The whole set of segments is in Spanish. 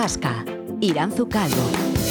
Vasca, Iranzu Calvo.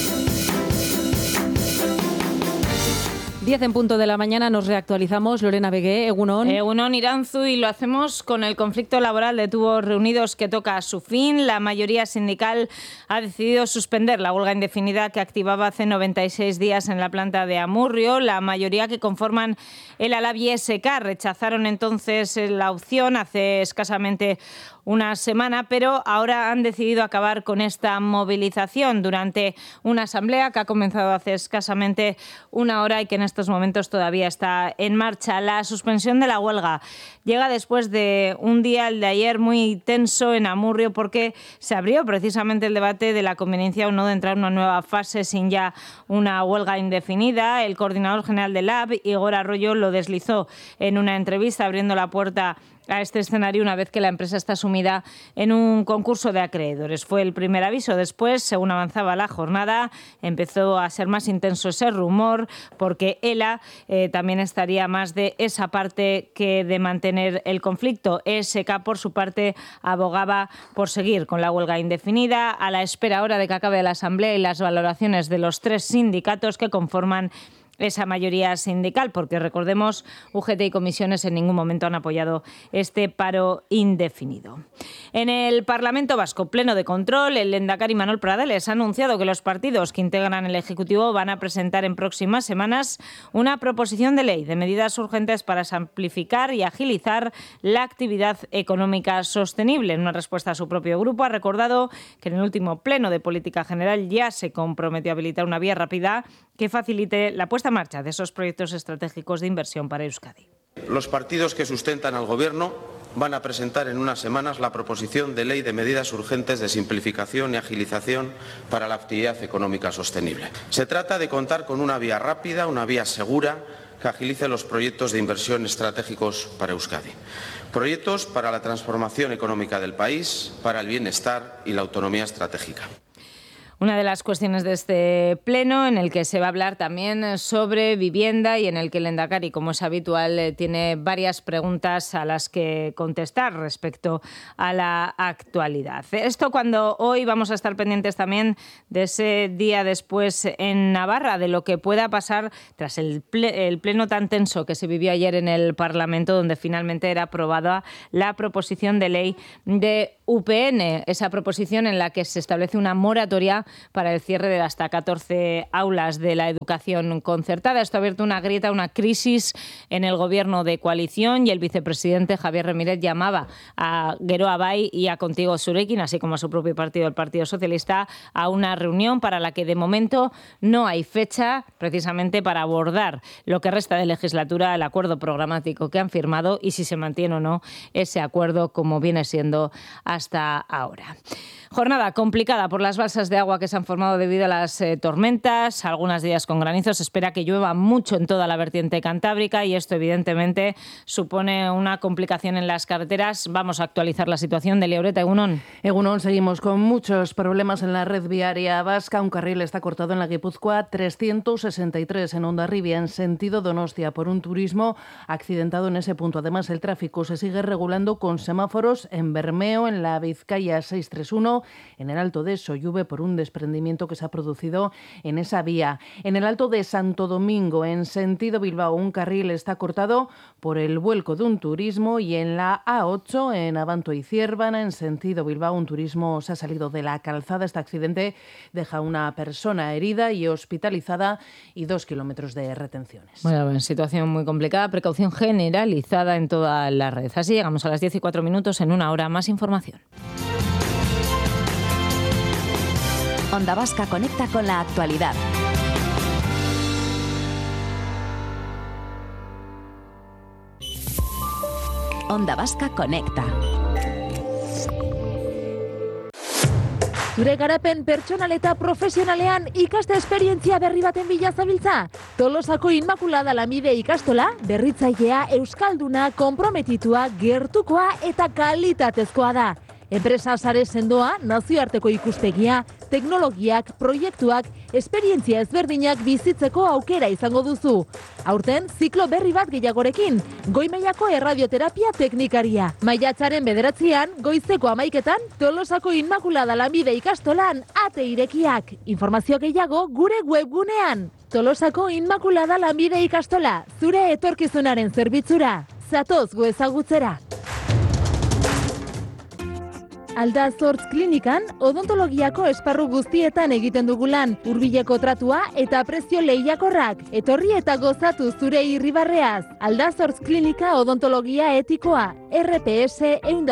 10 en punto de la mañana, nos reactualizamos. Lorena Begué, Egunon. Egunon, Iranzu, y lo hacemos con el conflicto laboral de tubos reunidos que toca a su fin. La mayoría sindical ha decidido suspender la huelga indefinida que activaba hace 96 días en la planta de Amurrio. La mayoría que conforman el Alabi SK rechazaron entonces la opción hace escasamente una semana, pero ahora han decidido acabar con esta movilización durante una asamblea que ha comenzado hace escasamente una hora y que en estos momentos todavía está en marcha. La suspensión de la huelga llega después de un día, el de ayer, muy tenso en Amurrio, porque se abrió precisamente el debate de la conveniencia o no de entrar en una nueva fase sin ya una huelga indefinida. El coordinador general del LAB, Igor Arroyo, lo deslizó en una entrevista abriendo la puerta a este escenario una vez que la empresa está sumida en un concurso de acreedores. Fue el primer aviso. Después, según avanzaba la jornada, empezó a ser más intenso ese rumor porque ELA también estaría más de esa parte que de mantener el conflicto. ESK, por su parte, abogaba por seguir con la huelga indefinida a la espera ahora de que acabe la asamblea y las valoraciones de los 3 sindicatos que conforman esa mayoría sindical, porque recordemos, UGT y comisiones en ningún momento han apoyado este paro indefinido. En el Parlamento Vasco, pleno de control, el lehendakari Manuel Pradales ha anunciado que los partidos que integran el Ejecutivo van a presentar en próximas semanas una proposición de ley de medidas urgentes para simplificar y agilizar la actividad económica sostenible. En una respuesta a su propio grupo, ha recordado que en el último pleno de política general ya se comprometió a habilitar una vía rápida que facilite la puesta en marcha de esos proyectos estratégicos de inversión para Euskadi. Los partidos que sustentan al Gobierno van a presentar en unas semanas la proposición de ley de medidas urgentes de simplificación y agilización para la actividad económica sostenible. Se trata de contar con una vía rápida, una vía segura, que agilice los proyectos de inversión estratégicos para Euskadi. Proyectos para la transformación económica del país, para el bienestar y la autonomía estratégica. Una de las cuestiones de este pleno en el que se va a hablar también sobre vivienda y en el que el lehendakari, como es habitual, tiene varias preguntas a las que contestar respecto a la actualidad. Esto cuando hoy vamos a estar pendientes también de ese día después en Navarra, de lo que pueda pasar tras el pleno tan tenso que se vivió ayer en el Parlamento, donde finalmente era aprobada la proposición de ley de UPN, esa proposición en la que se establece una moratoria para el cierre de hasta 14 aulas de la educación concertada. Esto ha abierto una grieta, una crisis en el gobierno de coalición y el vicepresidente Javier Remírez llamaba a Geroa Bai y a Contigo Zurekin, así como a su propio partido, el Partido Socialista, a una reunión para la que de momento no hay fecha, precisamente para abordar lo que resta de legislatura, el acuerdo programático que han firmado y si se mantiene o no ese acuerdo como viene siendo hasta ahora. Jornada complicada por las balsas de agua que se han formado debido a las tormentas, algunas de ellas con granizo. Se espera que llueva mucho en toda la vertiente cantábrica y esto evidentemente supone una complicación en las carreteras. Vamos a actualizar la situación de Liaureta. Egunon. Egunon, seguimos con muchos problemas en la red viaria vasca. Un carril está cortado en la Guipúzcoa 363 en Hondarribia en sentido Donostia por un turismo accidentado en ese punto. Además, el tráfico se sigue regulando con semáforos en Bermeo, en la Vizcaya 631, en el Alto de Soyuve por un desprendimiento que se ha producido en esa vía. En el Alto de Santo Domingo, en sentido Bilbao, un carril está cortado por el vuelco de un turismo y en la A8, en Abanto y Ciervana, en sentido Bilbao, un turismo se ha salido de la calzada. Este accidente deja una persona herida y hospitalizada y 2 kilómetros de retenciones. Bueno, situación muy complicada, precaución generalizada en toda la red. Así llegamos a las 10 y 4 minutos, en una hora más información. Onda Vasca conecta con la actualidad. Onda Vasca conecta. Zure garapen pertsonal eta profesionalean ikaste esperientzia berri baten bila zabiltza? Tolosako Inmaculada Lamide ikastola berritzailea, euskalduna, konprometitua, gertukoa eta kalitatezkoa da. Enpresa sare sendoa, nazioarteko ikuspegia, teknologiak, proiektuak, esperientzia ezberdinak bizitzeko aukera izango duzu. Aurten, ziklo berri bat gehiagorekin, goi mailako erradioterapia teknikaria. Maiatzaren 9, goizeko 11, Tolosako Inmaculada Lanbide ikastolan ate irekiak. Informazio gehiago gure webgunean. Tolosako Inmaculada Lanbide ikastola, zure etorkizunaren zerbitzura. Zatoz gu ezagutzera. Aldazortz klinikan, odontologiako esparru guztietan egiten dugu lan, hurbileko tratua eta prezio lehiakorrak. Etorri eta gozatu zure irribarreaz. Aldazortz klinika odontologia etikoa, RPS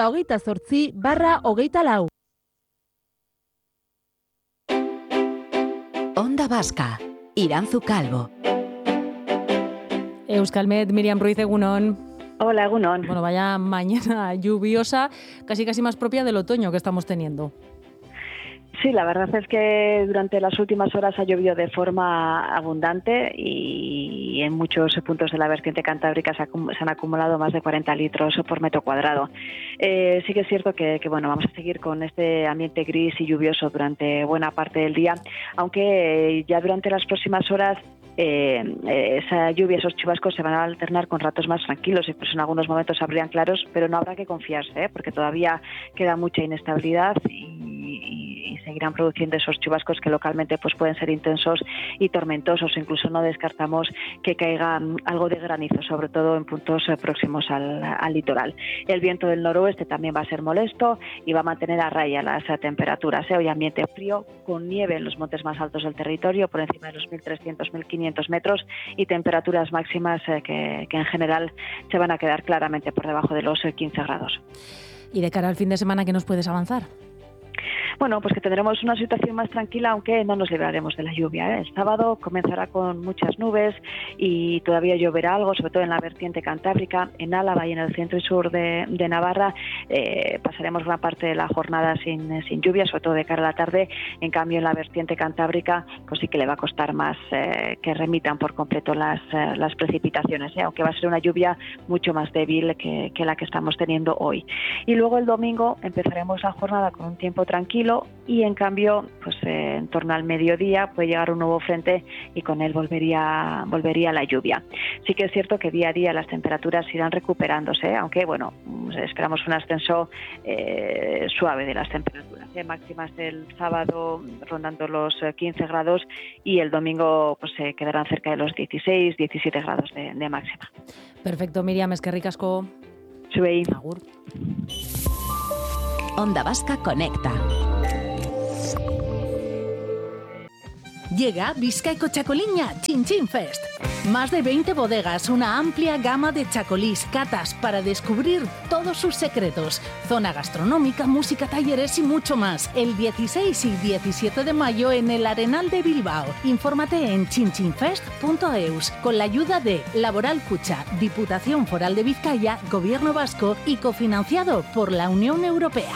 128/24. Onda Vasca, Iranzu Calvo. Euskalmet, Miriam Ruiz, egunon. Hola, egunon. Bueno, vaya mañana lluviosa, casi más propia del otoño que estamos teniendo. Sí, la verdad es que durante las últimas horas ha llovido de forma abundante y en muchos puntos de la vertiente cantábrica se han acumulado más de 40 litros por metro cuadrado. Sí que es cierto que bueno, vamos a seguir con este ambiente gris y lluvioso durante buena parte del día, aunque ya durante las próximas horas esa lluvia, esos chubascos se van a alternar con ratos más tranquilos, incluso en algunos momentos habrían claros, pero no habrá que confiarse, porque todavía queda mucha inestabilidad y seguirán produciendo esos chubascos que localmente pues pueden ser intensos y tormentosos. Incluso no descartamos que caiga algo de granizo, sobre todo en puntos próximos al litoral. El viento del noroeste también va a ser molesto y va a mantener a raya las temperaturas. Hoy ambiente frío, con nieve en los montes más altos del territorio, por encima de los 1.300-1.500 metros, y temperaturas máximas que en general se van a quedar claramente por debajo de los 15 grados. Y de cara al fin de semana, ¿qué nos puedes avanzar? Bueno, pues que tendremos una situación más tranquila, aunque no nos libraremos de la lluvia. El sábado comenzará con muchas nubes y todavía lloverá algo, sobre todo en la vertiente cantábrica, en Álava y en el centro y sur de Navarra. Pasaremos gran parte de la jornada sin lluvia, sobre todo de cara a la tarde. En cambio, en la vertiente cantábrica, pues sí que le va a costar más que remitan por completo las precipitaciones, aunque va a ser una lluvia mucho más débil que la que estamos teniendo hoy. Y luego el domingo empezaremos la jornada con un tiempo tranquilo, y en cambio pues en torno al mediodía puede llegar un nuevo frente y con él volvería la lluvia. Sí que es cierto que día a día las temperaturas irán recuperándose, aunque bueno, esperamos un ascenso suave de las temperaturas, máximas el sábado rondando los 15 grados y el domingo pues se quedarán cerca de los 16-17 grados de máxima. Perfecto, Miriam, eskerrik asko. Zuei. Agur. Onda Vasca Conecta. Llega Bizkaiko Chacolina Chin Chin Fest. Más de 20 bodegas, una amplia gama de chacolís, catas para descubrir todos sus secretos. Zona gastronómica, música, talleres y mucho más. El 16 y 17 de mayo en el Arenal de Bilbao. Infórmate en chinchinfest.eus con la ayuda de Laboral Cucha, Diputación Foral de Vizcaya, Gobierno Vasco y cofinanciado por la Unión Europea.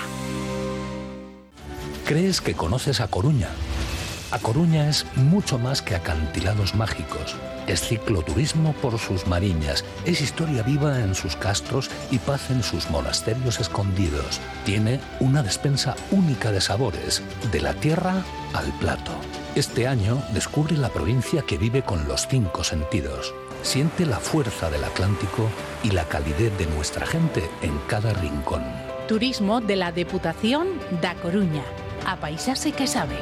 ¿Crees que conoces A Coruña? A Coruña es mucho más que acantilados mágicos. Es cicloturismo por sus mariñas, es historia viva en sus castros y paz en sus monasterios escondidos. Tiene una despensa única de sabores, de la tierra al plato. Este año descubre la provincia que vive con los 5 sentidos. Siente la fuerza del Atlántico y la calidez de nuestra gente en cada rincón. Turismo de la Deputación da Coruña. A paisarse que sabe.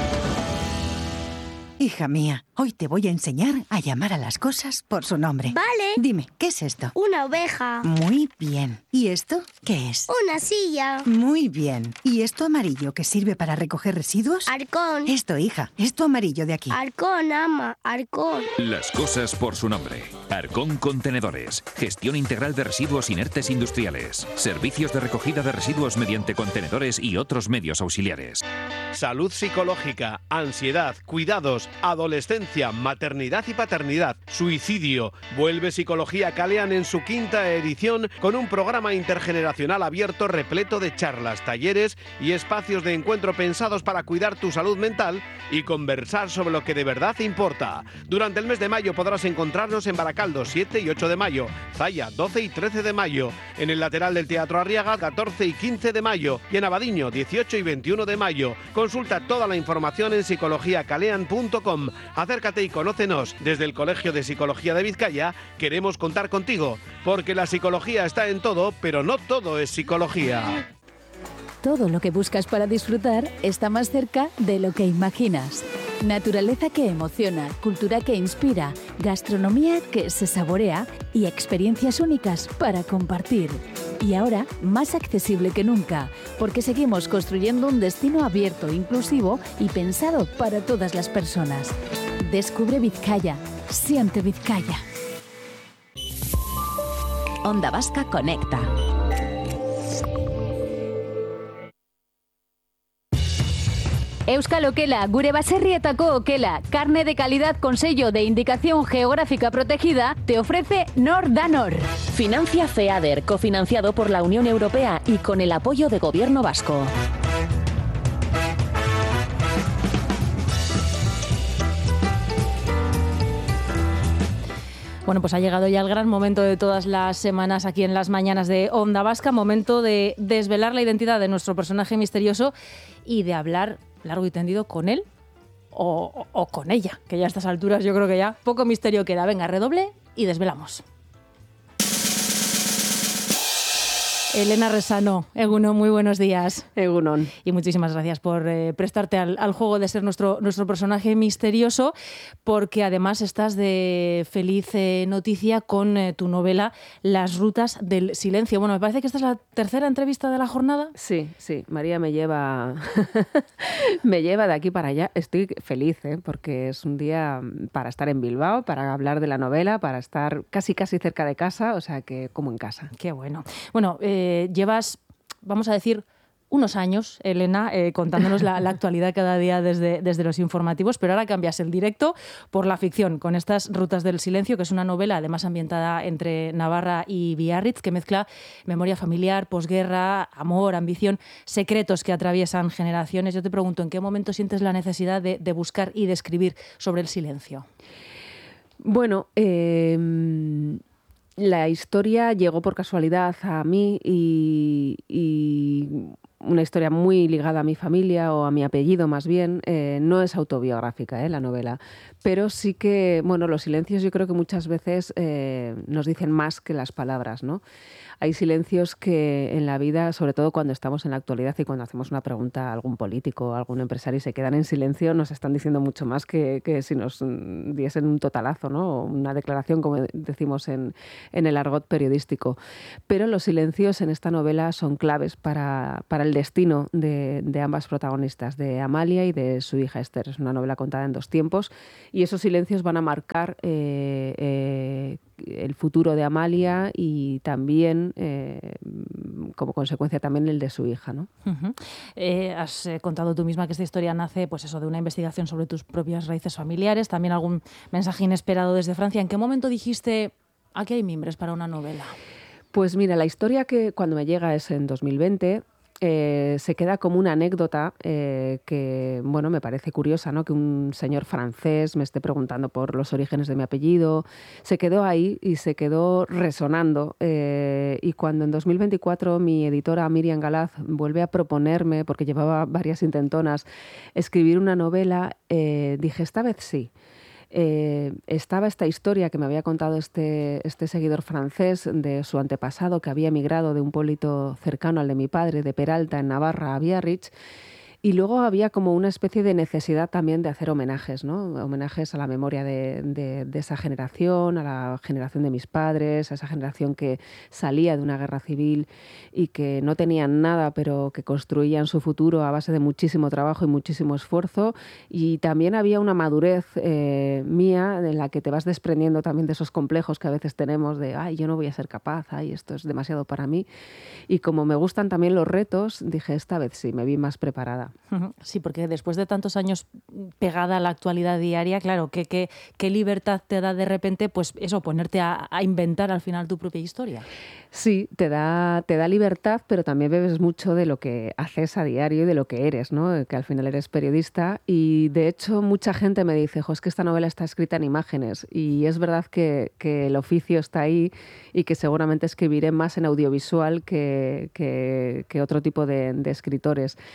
Hija mía, hoy te voy a enseñar a llamar a las cosas por su nombre. Vale. Dime, ¿qué es esto? Una oveja. Muy bien. ¿Y esto qué es? Una silla. Muy bien. ¿Y esto amarillo que sirve para recoger residuos? Arcón. Esto, hija, esto amarillo de aquí. Arcón, ama, Arcón. Las cosas por su nombre. Arcón Contenedores. Gestión integral de residuos inertes industriales. Servicios de recogida de residuos mediante contenedores y otros medios auxiliares. Salud psicológica, ansiedad, cuidados, adolescencia, maternidad y paternidad, suicidio. Vuelve Psicología Calean en su 5ª edición con un programa intergeneracional abierto repleto de charlas, talleres y espacios de encuentro pensados para cuidar tu salud mental y conversar sobre lo que de verdad importa. Durante el mes de mayo podrás encontrarnos en Baracaldo 7 y 8 de mayo, Zaya 12 y 13 de mayo, en el lateral del Teatro Arriaga 14 y 15 de mayo y en Abadiño 18 y 21 de mayo, con Consulta toda la información en psicologiacalean.com. Acércate y conócenos. Desde el Colegio de Psicología de Vizcaya queremos contar contigo, porque la psicología está en todo, pero no todo es psicología. Todo lo que buscas para disfrutar está más cerca de lo que imaginas. Naturaleza que emociona, cultura que inspira, gastronomía que se saborea y experiencias únicas para compartir. Y ahora, más accesible que nunca, porque seguimos construyendo un destino abierto, inclusivo y pensado para todas las personas. Descubre Vizcaya. Siente Vizcaya. Onda Vasca Conecta. Euskal Okela, gure baserrietako okela, carne de calidad con sello de indicación geográfica protegida, te ofrece Nor da Nor. Financia FEADER, cofinanciado por la Unión Europea y con el apoyo de Gobierno vasco. Bueno, pues ha llegado ya el gran momento de todas las semanas aquí en las mañanas de Onda Vasca, momento de desvelar la identidad de nuestro personaje misterioso y de hablar largo y tendido con él o con ella, que ya a estas alturas yo creo que ya poco misterio queda. Venga, redoble y desvelamos. Elena Resano, Egunon, muy buenos días. Egunon. Y muchísimas gracias por prestarte al juego de ser nuestro personaje misterioso, porque además estás de feliz noticia con tu novela Las rutas del silencio. Bueno, me parece que esta es la tercera entrevista de la jornada. Sí, María me lleva me lleva de aquí para allá. Estoy feliz, porque es un día para estar en Bilbao, para hablar de la novela, para estar casi cerca de casa, o sea que como en casa. Qué bueno. Bueno, llevas, vamos a decir, unos años, Elena, contándonos la actualidad cada día desde los informativos, pero ahora cambias el directo por la ficción, con estas Rutas del Silencio, que es una novela además ambientada entre Navarra y Biarritz, que mezcla memoria familiar, posguerra, amor, ambición, secretos que atraviesan generaciones. Yo te pregunto, ¿en qué momento sientes la necesidad de buscar y de escribir sobre el silencio? Bueno, la historia llegó por casualidad a mí y una historia muy ligada a mi familia o a mi apellido más bien. No es autobiográfica la novela, pero sí que, bueno, los silencios yo creo que muchas veces nos dicen más que las palabras, ¿no? Hay silencios que en la vida, sobre todo cuando estamos en la actualidad y cuando hacemos una pregunta a algún político o a algún empresario y se quedan en silencio, nos están diciendo mucho más que si nos diesen un totalazo, ¿no? O una declaración, como decimos en el argot periodístico. Pero los silencios en esta novela son claves para el destino de ambas protagonistas, de Amalia y de su hija Esther. Es una novela contada en 2 tiempos y esos silencios van a marcar el futuro de Amalia y también, como consecuencia, también el de su hija, ¿no? Uh-huh. Has contado tú misma que esta historia nace, pues eso, de una investigación sobre tus propias raíces familiares, también algún mensaje inesperado desde Francia. ¿En qué momento dijiste, aquí hay mimbres para una novela? Pues mira, la historia que cuando me llega es en 2020. Se queda como una anécdota que, bueno, me parece curiosa, ¿no? Que un señor francés me esté preguntando por los orígenes de mi apellido. Se quedó ahí y se quedó resonando. Y cuando en 2024 mi editora Miriam Galaz vuelve a proponerme, porque llevaba varias intentonas, escribir una novela, dije, esta vez sí. Estaba esta historia que me había contado este seguidor francés de su antepasado, que había emigrado de un pueblito cercano al de mi padre, de Peralta, en Navarra, a Biarritz. Y luego había como una especie de necesidad también de hacer homenajes, ¿no? Homenajes a la memoria de esa generación, a la generación de mis padres, a esa generación que salía de una guerra civil y que no tenían nada, pero que construían su futuro a base de muchísimo trabajo y muchísimo esfuerzo. Y también había una madurez mía en la que te vas desprendiendo también de esos complejos que a veces tenemos de, ay, yo no voy a ser capaz, ay, esto es demasiado para mí. Y como me gustan también los retos, dije, esta vez sí, me vi más preparada. Sí, porque después de tantos años pegada a la actualidad diaria, claro, ¿qué libertad te da de repente, pues eso, ponerte a inventar al final tu propia historia? Sí, te da libertad, pero también bebes mucho de lo que haces a diario y de lo que eres, ¿no? Que al final eres periodista y de hecho mucha gente me dice, es que esta novela está escrita en imágenes y es verdad que el oficio está ahí y que seguramente escribiré más en audiovisual que otro tipo de escritores.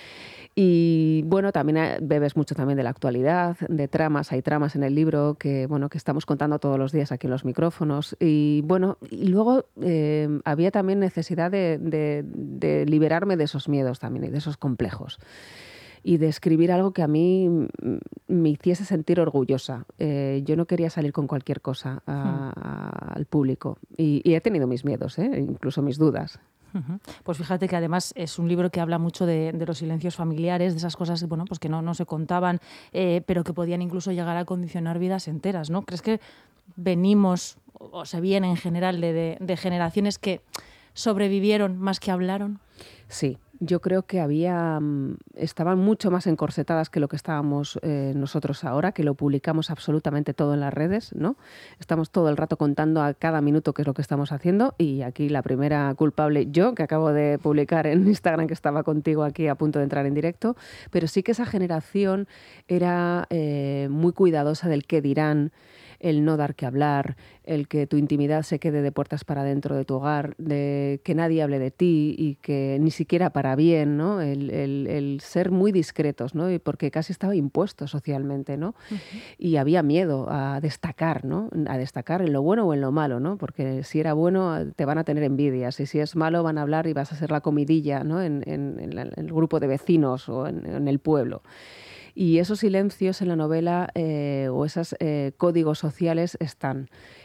Y bueno, también bebes mucho también de la actualidad, de tramas. Hay tramas en el libro que estamos contando todos los días aquí en los micrófonos. Y bueno, y luego había también necesidad de liberarme de esos miedos también y de esos complejos. Y de escribir algo que a mí me hiciese sentir orgullosa. Yo no quería salir con cualquier cosa al público. Y he tenido mis miedos, incluso mis dudas. Pues fíjate que además es un libro que habla mucho de los silencios familiares, de esas cosas pues que no se contaban, pero que podían incluso llegar a condicionar vidas enteras, ¿no? ¿Crees que venimos, o se viene en general, de generaciones que sobrevivieron más que hablaron? Sí. Yo creo que estaban mucho más encorsetadas que lo que estábamos nosotros ahora, que lo publicamos absolutamente todo en las redes, ¿no? Estamos todo el rato contando a cada minuto qué es lo que estamos haciendo, y aquí la primera culpable, yo, que acabo de publicar en Instagram que estaba contigo aquí a punto de entrar en directo, pero sí que esa generación era muy cuidadosa del qué dirán, el no dar que hablar, el que tu intimidad se quede de puertas para dentro de tu hogar, de que nadie hable de ti y que ni siquiera para bien, ¿no? El ser muy discretos, ¿no? Y porque casi estaba impuesto socialmente, ¿no? Uh-huh. Y había miedo a destacar, ¿no? A destacar en lo bueno o en lo malo, ¿no? Porque si era bueno te van a tener envidias, y si es malo van a hablar y vas a ser la comidilla, ¿no? En el grupo de vecinos o en el pueblo. Y esos silencios en la novela o esos códigos sociales están.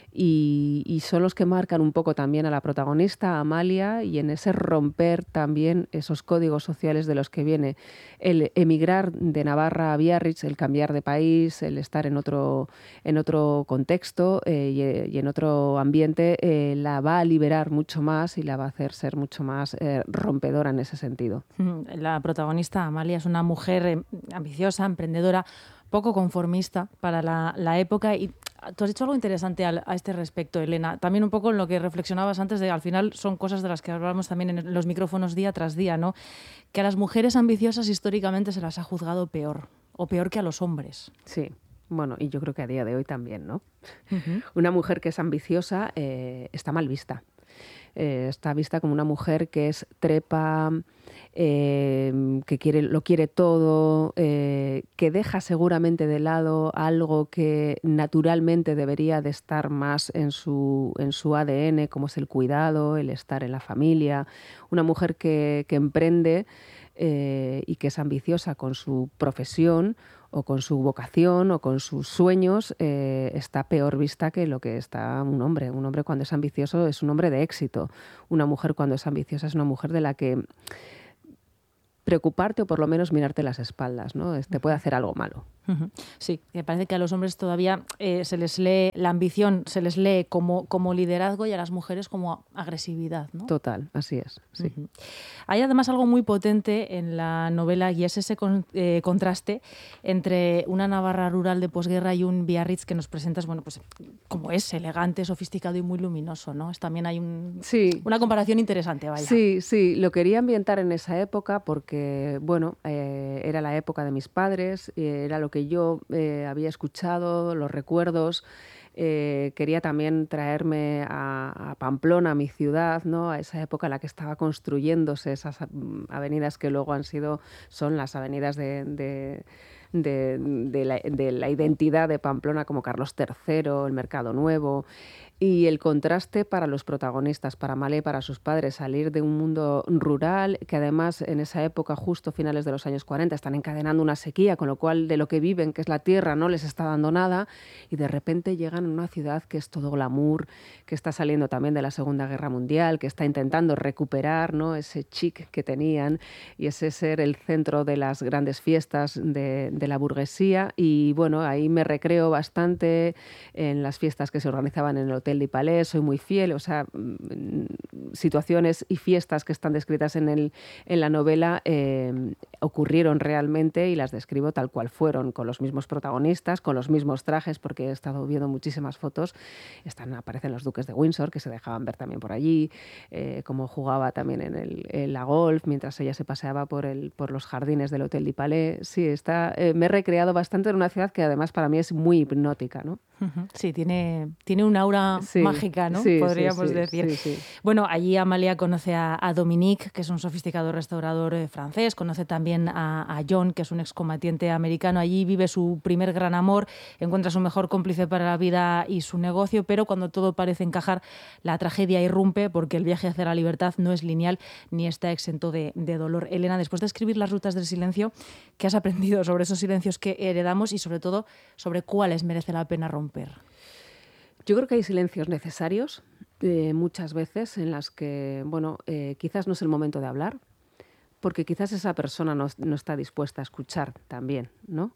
Y son los que marcan un poco también a la protagonista, a Amalia, y en ese romper también esos códigos sociales de los que viene el emigrar de Navarra a Biarritz, el cambiar de país, el estar en otro contexto y en otro ambiente, la va a liberar mucho más y la va a hacer ser mucho más rompedora en ese sentido. La protagonista, Amalia, es una mujer ambiciosa, emprendedora, poco conformista para la época. Y tú has dicho algo interesante a este respecto, Elena. También un poco en lo que reflexionabas antes, de al final son cosas de las que hablamos también en los micrófonos día tras día, ¿no? Que a las mujeres ambiciosas históricamente se las ha juzgado peor, o peor que a los hombres. Sí. Bueno, y yo creo que a día de hoy también, ¿no? Uh-huh. Una mujer que es ambiciosa está mal vista. Está vista como una mujer que es trepa, que lo quiere todo, que deja seguramente de lado algo que naturalmente debería de estar más en su ADN, como es el cuidado, el estar en la familia. Una mujer que emprende y que es ambiciosa con su profesión o con su vocación o con sus sueños, está peor vista que lo que está un hombre. Un hombre cuando es ambicioso es un hombre de éxito. Una mujer cuando es ambiciosa es una mujer de la que preocuparte o por lo menos mirarte las espaldas, ¿no? Te puede hacer algo malo. Uh-huh. Sí, me parece que a los hombres todavía se les lee la ambición, se les lee como liderazgo, y a las mujeres como agresividad, ¿no? Total, así es. Sí. Uh-huh. Hay además algo muy potente en la novela, y es ese contraste entre una Navarra rural de posguerra y un Biarritz que nos presentas, bueno, pues como es, elegante, sofisticado y muy luminoso, ¿no? También hay una comparación interesante, vaya. Sí, lo quería ambientar en esa época porque, bueno, era la época de mis padres, era lo que yo había escuchado, los recuerdos. Quería también traerme a Pamplona, a mi ciudad, ¿no? A esa época en la que estaba construyéndose esas avenidas que luego son las avenidas de la identidad de Pamplona, como Carlos III, el Mercado Nuevo. Y el contraste para los protagonistas, para Amalia y para sus padres, salir de un mundo rural, que además en esa época, justo finales de los años 40, están encadenando una sequía, con lo cual de lo que viven, que es la tierra, no les está dando nada, y de repente llegan a una ciudad que es todo glamour, que está saliendo también de la Segunda Guerra Mundial, que está intentando recuperar, ¿no?, ese chic que tenían y ese ser el centro de las grandes fiestas de la burguesía. Y bueno, ahí me recreo bastante en las fiestas que se organizaban en el Hotel de Palais, soy muy fiel, o sea, situaciones y fiestas que están descritas en la novela ocurrieron realmente, y las describo tal cual fueron, con los mismos protagonistas, con los mismos trajes, porque he estado viendo muchísimas fotos. Aparecen los duques de Windsor, que se dejaban ver también por allí, cómo jugaba también en la golf, mientras ella se paseaba por los jardines del Hotel de Palais. Sí, está me he recreado bastante en una ciudad que además para mí es muy hipnótica, ¿no? Sí, tiene un aura mágica, ¿no? Podríamos decir. Sí. Bueno, allí Amalia conoce a Dominique, que es un sofisticado restaurador francés, conoce también a John, que es un excombatiente americano. Allí vive su primer gran amor, encuentra su mejor cómplice para la vida y su negocio, pero cuando todo parece encajar, la tragedia irrumpe porque el viaje hacia la libertad no es lineal ni está exento de dolor. Elena, después de escribir Las rutas del silencio, ¿qué has aprendido sobre esos silencios que heredamos y sobre todo sobre cuáles merece la pena romper? Yo creo que hay silencios necesarios muchas veces en las que, quizás no es el momento de hablar, porque quizás esa persona no está dispuesta a escuchar también, ¿no?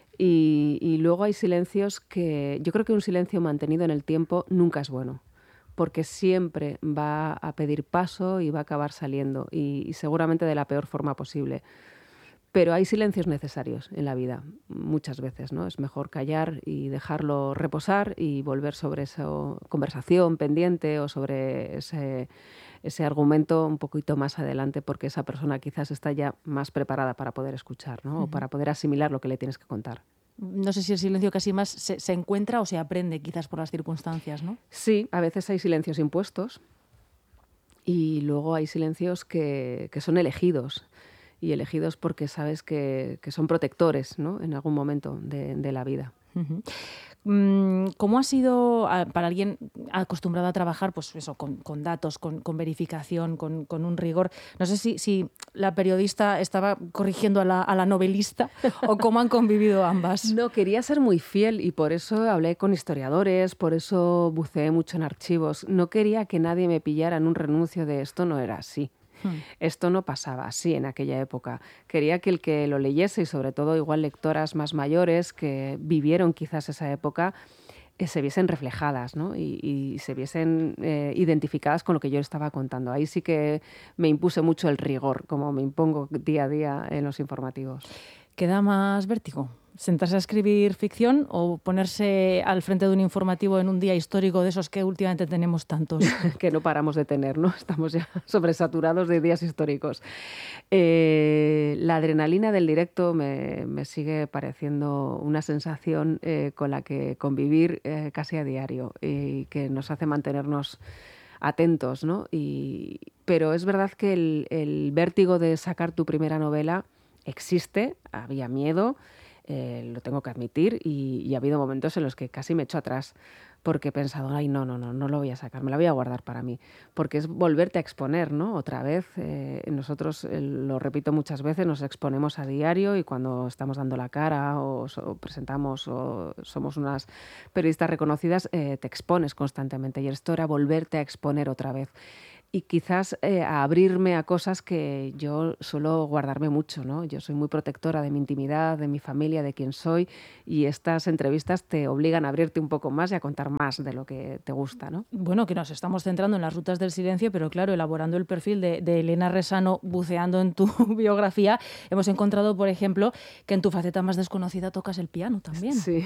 Y luego hay silencios que... Yo creo que un silencio mantenido en el tiempo nunca es bueno, porque siempre va a pedir paso y va a acabar saliendo, y seguramente de la peor forma posible. Pero hay silencios necesarios en la vida, muchas veces, ¿no? Es mejor callar y dejarlo reposar y volver sobre esa conversación pendiente o sobre ese argumento un poquito más adelante, porque esa persona quizás está ya más preparada para poder escuchar, ¿no? O para poder asimilar lo que le tienes que contar. No sé si el silencio casi más se encuentra o se aprende quizás por las circunstancias, ¿no? Sí, a veces hay silencios impuestos y luego hay silencios que son elegidos. Y elegidos porque sabes que son protectores, ¿no? En algún momento de la vida. ¿Cómo ha sido para alguien acostumbrado a trabajar pues eso, con datos, con verificación, con un rigor? No sé si la periodista estaba corrigiendo a la novelista o cómo han convivido ambas. No, quería ser muy fiel y por eso hablé con historiadores, por eso buceé mucho en archivos. No quería que nadie me pillara en un renuncio de esto no era así. Esto no pasaba así en aquella época. Quería que el que lo leyese, y sobre todo igual lectoras más mayores que vivieron quizás esa época, se viesen reflejadas, ¿no? y se viesen identificadas con lo que yo estaba contando. Ahí sí que me impuse mucho el rigor, como me impongo día a día en los informativos. ¿Qué da más vértigo? ¿Sentarse a escribir ficción o ponerse al frente de un informativo en un día histórico de esos que últimamente tenemos tantos? Que no paramos de tener, ¿no? Estamos ya sobresaturados de días históricos. La adrenalina del directo me sigue pareciendo una sensación con la que convivir casi a diario y que nos hace mantenernos atentos, ¿no? Pero es verdad que el vértigo de sacar tu primera novela existe, había miedo, lo tengo que admitir, y ha habido momentos en los que casi me echo atrás porque he pensado, ay, no lo voy a sacar, me la voy a guardar para mí, porque es volverte a exponer, ¿no? Otra vez, nosotros, lo repito muchas veces, nos exponemos a diario y cuando estamos dando la cara o presentamos o somos unas periodistas reconocidas, te expones constantemente y esto era volverte a exponer otra vez. Y quizás a abrirme a cosas que yo suelo guardarme mucho, ¿no? Yo soy muy protectora de mi intimidad, de mi familia, de quién soy, y estas entrevistas te obligan a abrirte un poco más y a contar más de lo que te gusta, ¿no? Bueno, que nos estamos centrando en las rutas del silencio, pero claro, elaborando el perfil de Elena Resano, buceando en tu biografía, hemos encontrado, por ejemplo, que en tu faceta más desconocida tocas el piano también. Sí.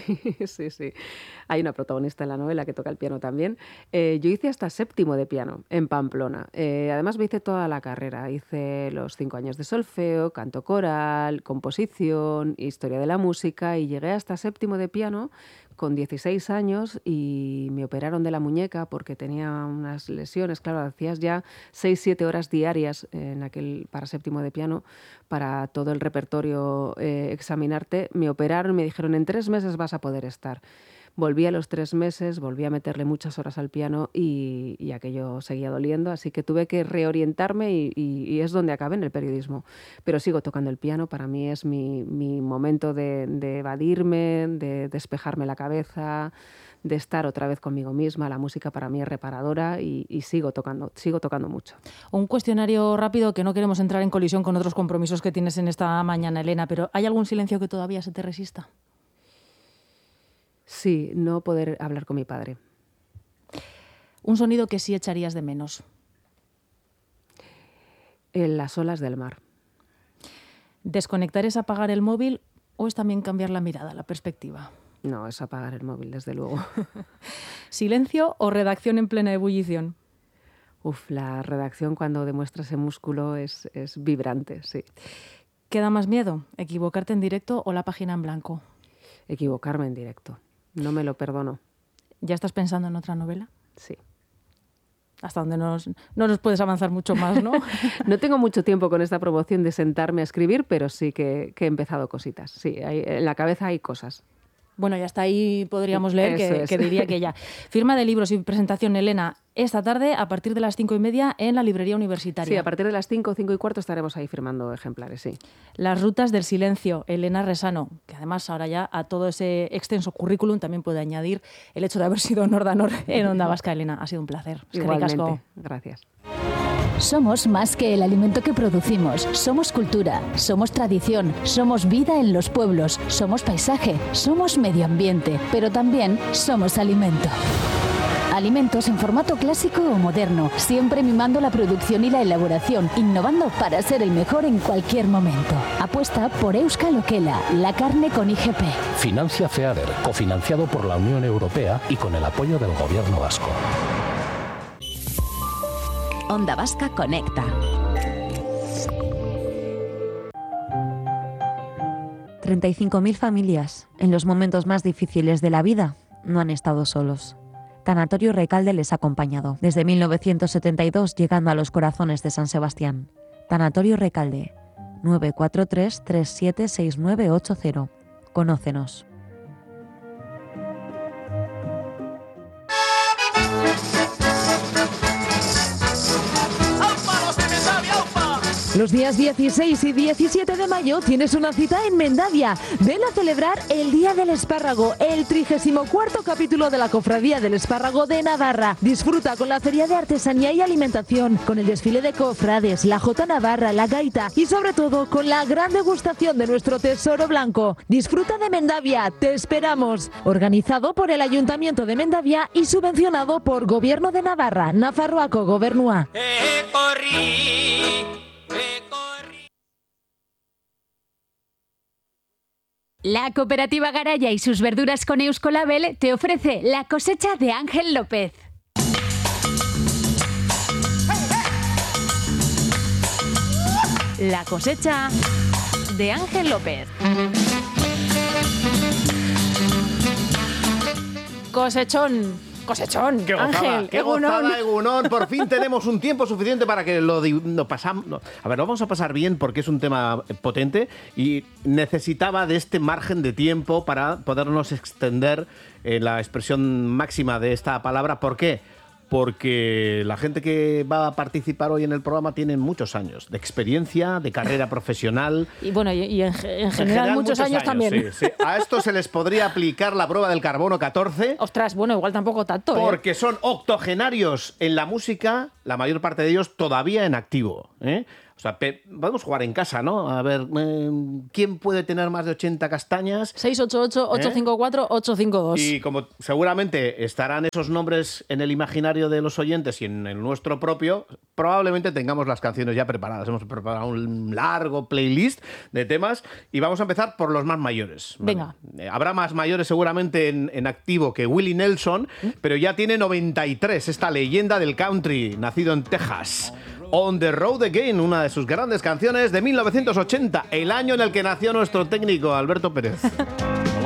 Hay una protagonista en la novela que toca el piano también. Yo hice hasta 7º de piano en Pamplona. Además me hice toda la carrera, hice los 5 años de solfeo, canto coral, composición, historia de la música y llegué hasta 7º de piano con 16 años y me operaron de la muñeca porque tenía unas lesiones, claro, hacías ya 6-7 horas diarias para 7º de piano, para todo el repertorio examinarte, me operaron y me dijeron en 3 meses vas a poder estar. Volví a los 3 meses, volví a meterle muchas horas al piano y aquello seguía doliendo, así que tuve que reorientarme y es donde acabé en el periodismo. Pero sigo tocando el piano, para mí es mi momento de evadirme, de despejarme la cabeza, de estar otra vez conmigo misma. La música para mí es reparadora y sigo tocando mucho. Un cuestionario rápido, que no queremos entrar en colisión con otros compromisos que tienes en esta mañana, Elena, pero ¿hay algún silencio que todavía se te resista? Sí, no poder hablar con mi padre. Un sonido que sí echarías de menos. En las olas del mar. ¿Desconectar es apagar el móvil o es también cambiar la mirada, la perspectiva? No, es apagar el móvil, desde luego. ¿Silencio o redacción en plena ebullición? La redacción cuando demuestra ese músculo es vibrante, sí. ¿Qué da más miedo? ¿Equivocarte en directo o la página en blanco? Equivocarme en directo. No me lo perdono. ¿Ya estás pensando en otra novela? Sí. Hasta donde no nos puedes avanzar mucho más, ¿no? No tengo mucho tiempo con esta promoción de sentarme a escribir, pero sí que he empezado cositas. Sí, en la cabeza hay cosas. Bueno, ya está ahí, podríamos leer que diría que ya. Firma de libros y presentación, Elena, esta tarde a partir de las 5:30 en la librería universitaria. Sí, a partir de las 5:15 estaremos ahí firmando ejemplares, sí. Las rutas del silencio, Elena Resano, que además ahora ya a todo ese extenso currículum también puede añadir el hecho de haber sido Nor Danor en Onda Vasca. Elena, ha sido un placer. Igualmente, gracias. Somos más que el alimento que producimos. Somos cultura, somos tradición, somos vida en los pueblos, somos paisaje, somos medio ambiente, pero también somos alimento. Alimentos en formato clásico o moderno, siempre mimando la producción y la elaboración, innovando para ser el mejor en cualquier momento. Apuesta por Euskal Okela, la carne con IGP. Financia FEADER, cofinanciado por la Unión Europea y con el apoyo del Gobierno vasco. Onda Vasca Conecta. 35.000 familias, en los momentos más difíciles de la vida, no han estado solos. Tanatorio Recalde les ha acompañado, desde 1972 llegando a los corazones de San Sebastián. Tanatorio Recalde, 943 376980. Conócenos. Los días 16 y 17 de mayo tienes una cita en Mendavia. Ven a celebrar el Día del Espárrago, el 34º capítulo de la Cofradía del Espárrago de Navarra. Disfruta con la feria de artesanía y alimentación, con el desfile de cofrades, la Jota Navarra, la gaita y sobre todo con la gran degustación de nuestro tesoro blanco. Disfruta de Mendavia, te esperamos. Organizado por el Ayuntamiento de Mendavia y subvencionado por Gobierno de Navarra, Nafarroako Gobernua. La cooperativa Garaya y sus verduras con Euskolabel te ofrece la cosecha de Ángel López. La cosecha de Ángel López. Cosechón, qué gozada, Ángel, qué gozada, Egunon. Por fin tenemos un tiempo suficiente para que lo pasamos. A ver, lo vamos a pasar bien porque es un tema potente y necesitaba de este margen de tiempo para podernos extender en la expresión máxima de esta palabra. ¿Por qué? Porque la gente que va a participar hoy en el programa tiene muchos años de experiencia, de carrera profesional. Y bueno, y en general muchos años también. Sí. A esto se les podría aplicar la prueba del carbono 14. Ostras, bueno, igual tampoco tanto. Porque son octogenarios en la música, la mayor parte de ellos todavía en activo. O sea, podemos jugar en casa, ¿no? A ver, ¿quién puede tener más de 80 castañas? 688-854-852. Y como seguramente estarán esos nombres en el imaginario de los oyentes y en el nuestro propio, probablemente tengamos las canciones ya preparadas. Hemos preparado un largo playlist de temas y vamos a empezar por los más mayores. Venga. Habrá más mayores seguramente en activo que Willie Nelson, pero ya tiene 93, esta leyenda del country, nacido en Texas. On the Road Again, una de sus grandes canciones de 1980, el año en el que nació nuestro técnico Alberto Pérez.